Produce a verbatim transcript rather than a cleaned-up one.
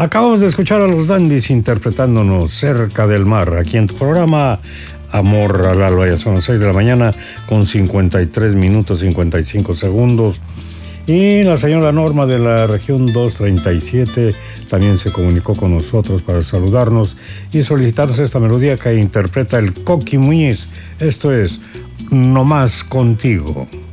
Acabamos de escuchar a los Dandies interpretándonos Cerca del Mar, aquí en tu programa Amor al Alba. Ya son las seis de la mañana con cincuenta y tres minutos cincuenta y cinco segundos. Y la señora Norma de la región doscientos treinta y siete también se comunicó con nosotros para saludarnos y solicitarnos esta melodía que interpreta el Coqui Muñiz. Esto es No Más Contigo.